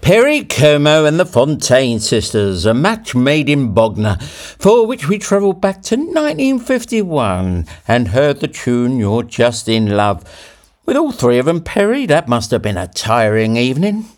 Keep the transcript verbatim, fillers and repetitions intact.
Perry Como and the Fontaine Sisters, a match made in Bognor, for which we travelled back to nineteen fifty-one and heard the tune You're Just in Love. With all three of them, Perry, that must have been a tiring evening.